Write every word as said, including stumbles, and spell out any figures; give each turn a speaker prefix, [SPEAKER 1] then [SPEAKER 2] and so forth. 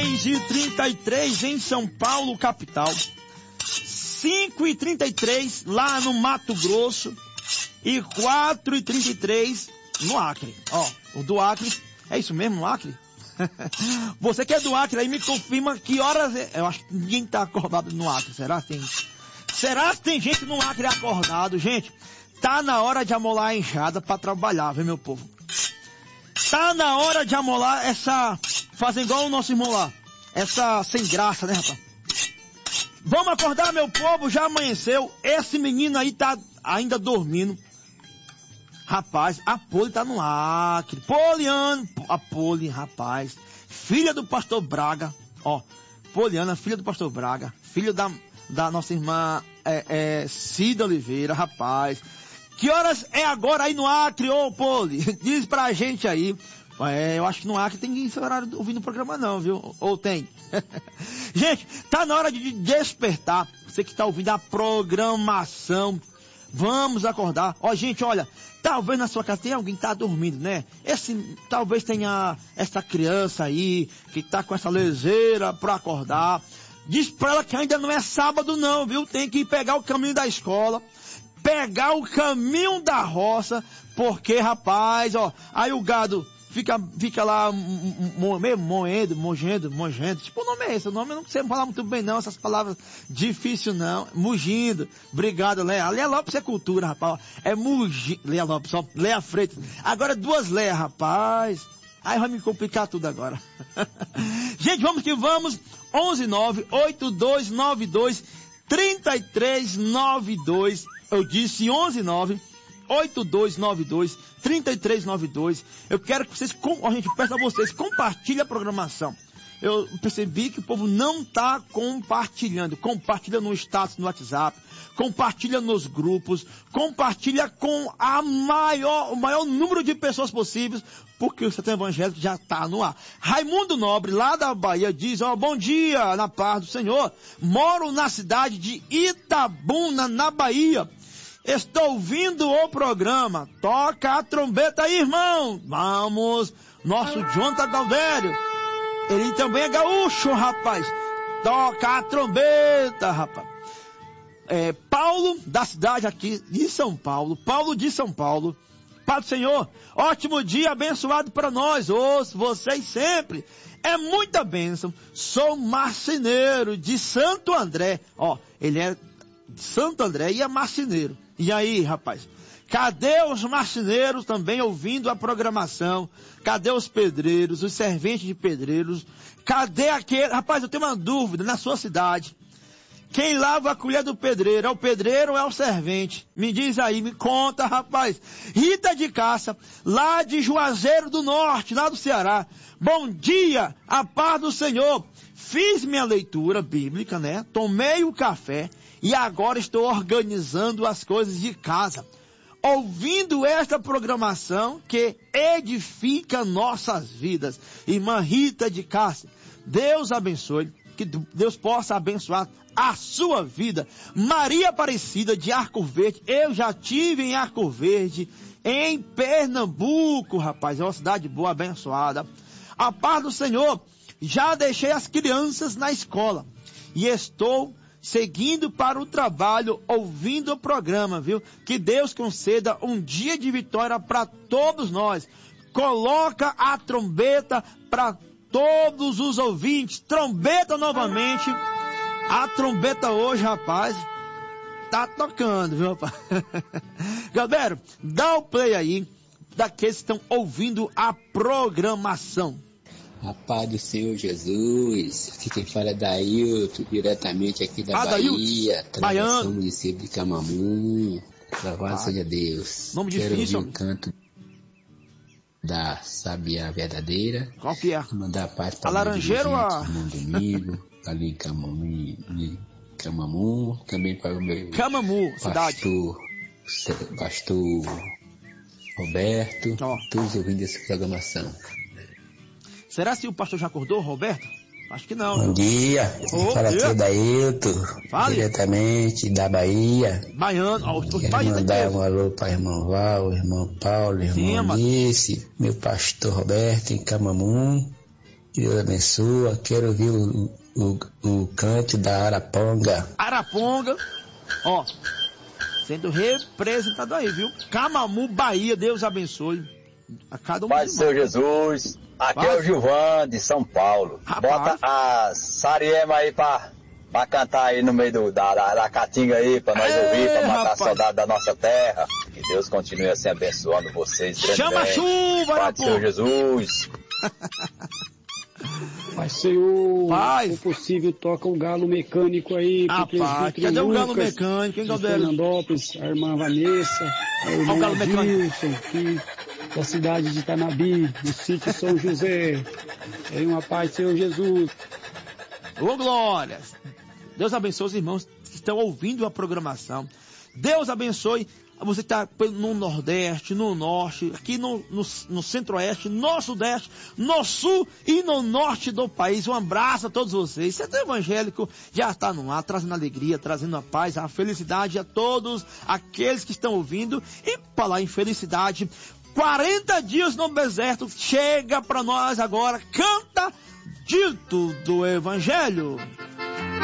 [SPEAKER 1] seis e trinta e três em São Paulo, capital. cinco e trinta e três lá no Mato Grosso. E quatro e trinta e três no Acre. Ó, o do Acre, é isso mesmo, no Acre? Você que é do Acre aí me confirma que horas é. Eu acho que ninguém tá acordado no Acre. Será que tem? Será que tem gente no Acre acordado? Gente, tá na hora de amolar a enxada pra trabalhar, viu, meu povo? Tá na hora de amolar essa... Fazem igual o nosso irmão lá. Essa sem graça, né, rapaz? Vamos acordar, meu povo, já amanheceu. Esse menino aí tá ainda dormindo. Rapaz, a Poli tá no Acre. Poliana, a Poli, rapaz. Filha do pastor Braga. Ó, Poliana, filha do pastor Braga. Filha da, da nossa irmã é, é, Cida Oliveira, rapaz. Que horas é agora aí no Acre, ô Poli? Diz pra gente aí. É, eu acho que no Acre tem esse horário ouvindo o programa não, viu? Ou tem? Gente, tá na hora de despertar. Você que tá ouvindo a programação. Vamos acordar. Ó, gente, olha, talvez na sua casa tenha alguém que tá dormindo, né? Esse, talvez tenha essa criança aí, que tá com essa leseira pra acordar. Diz pra ela que ainda não é sábado não, viu? Tem que pegar o caminho da escola, pegar o caminho da roça, porque, rapaz, ó, aí o gado fica, fica lá meio moendo, mojendo, mojendo. Tipo, o nome é esse, o nome eu não sei falar muito bem não, essas palavras difíceis não. Mugindo. Obrigado, Léa. Léa Lopes é cultura, rapaz. É mugindo. Léa Lopes, ó. Léa Freitas. Agora duas Léa, rapaz. Aí vai me complicar tudo agora. Gente, vamos que vamos. onze nove oito dois nove dois três três nove dois. Eu disse onze nove oito dois nove dois três três nove dois. Eu quero que vocês, com, a gente peça a vocês, compartilhem a programação. Eu percebi que o povo não está compartilhando. Compartilha no status, no WhatsApp. Compartilha nos grupos. Compartilha com a maior, o maior número de pessoas possíveis, porque o Sertão Evangélico já está no ar. Raimundo Nobre, lá da Bahia, diz, ó, bom dia, na paz do Senhor. Moro na cidade de Itabuna, na Bahia. Estou ouvindo o programa. Toca a trombeta aí, irmão. Vamos. Nosso Jonathan Galdério. Ele também é gaúcho, rapaz. Toca a trombeta, rapaz. É, Paulo, da cidade aqui de São Paulo. Paulo de São Paulo. Pai do Senhor, ótimo dia abençoado para nós. Ouço vocês sempre. É muita bênção. Sou marceneiro de Santo André. Ó, ele é de Santo André e é marceneiro. E aí, rapaz? Cadê os marceneiros também ouvindo a programação? Cadê os pedreiros, os serventes de pedreiros? Cadê aquele... Rapaz, eu tenho uma dúvida na sua cidade. Quem lava a colher do pedreiro? É o pedreiro ou é o servente? Me diz aí, me conta, rapaz. Rita de Caça, lá de Juazeiro do Norte, lá do Ceará. Bom dia, a paz do Senhor. Fiz minha leitura bíblica, né? Tomei o café e agora estou organizando as coisas de casa. Ouvindo esta programação que edifica nossas vidas. Irmã Rita de Cássia, Deus abençoe, que Deus possa abençoar a sua vida. Maria Aparecida de Arco Verde, eu já tive em Arco Verde, em Pernambuco, rapaz, é uma cidade boa, abençoada. A paz do Senhor, já deixei as crianças na escola e estou seguindo para o trabalho, ouvindo o programa, viu? Que Deus conceda um dia de vitória para todos nós. Coloca a trombeta para todos os ouvintes. Trombeta novamente. A trombeta hoje, rapaz, tá tocando, viu, rapaz? Galera, dá o play aí daqueles que estão ouvindo a programação.
[SPEAKER 2] A paz do Senhor Jesus, aqui quem fala é Dailton, diretamente aqui da ah, Bahia, travessão do município de Camamu, louvado seja Deus.
[SPEAKER 1] Nome
[SPEAKER 2] Quero
[SPEAKER 1] difícil.
[SPEAKER 2] ouvir o canto da Sabiá Verdadeira.
[SPEAKER 1] Qual que é?
[SPEAKER 2] Mandar paz para
[SPEAKER 1] a Laranjeira ou a...
[SPEAKER 2] no domingo, ali em Camamu, em Camamu, também para o meu
[SPEAKER 1] Camamu,
[SPEAKER 2] pastor,
[SPEAKER 1] cidade.
[SPEAKER 2] Pastor Roberto,
[SPEAKER 1] oh.
[SPEAKER 2] todos ouvindo essa programação.
[SPEAKER 1] Será que o pastor já acordou, Roberto? Acho que não.
[SPEAKER 2] Bom
[SPEAKER 1] né?
[SPEAKER 2] dia.
[SPEAKER 1] Oh,
[SPEAKER 2] Fala aqui Dailton, diretamente da Bahia.
[SPEAKER 1] Baiano. Oh,
[SPEAKER 2] Quero mandar um alô para o irmão Val, irmão Paulo, irmão Alice, meu pastor Roberto em Camamu. Deus abençoe. Quero ouvir o, o, o cante da Araponga.
[SPEAKER 1] Araponga, ó, sendo representado aí, viu? Camamu, Bahia, Deus abençoe a cada um.
[SPEAKER 3] Pai do Senhor Jesus, aqui Vai. é o Gilvan de São Paulo. Rapaz. Bota a Sariema aí pra, pra cantar aí no meio do, da, da, da caatinga aí, pra nós Ei, ouvir, pra matar rapaz. a saudade da nossa terra. Que Deus continue assim abençoando vocês.
[SPEAKER 1] Chama a chuva,
[SPEAKER 3] Pai do Senhor Jesus.
[SPEAKER 4] Pai Senhor, se possível, toca o galo mecânico aí.
[SPEAKER 1] Rapaz, cadê o galo mecânico? Quem
[SPEAKER 4] de Fernandópolis, a irmã Vanessa, a irmã
[SPEAKER 1] o
[SPEAKER 4] Wilson, que da cidade de Itanabi, no sítio São José. Em uma paz, Senhor Jesus.
[SPEAKER 1] Ô, glória! Deus abençoe os irmãos que estão ouvindo a programação. Deus abençoe você que está no Nordeste, no Norte, aqui no, no, no Centro-Oeste, no Sudeste, no Sul e no Norte do país. Um abraço a todos vocês. Centro Evangélico já está no ar, trazendo alegria, trazendo a paz, a felicidade a todos aqueles que estão ouvindo. E falar em felicidade, quarenta dias no deserto, chega para nós agora, canta dito do Evangelho.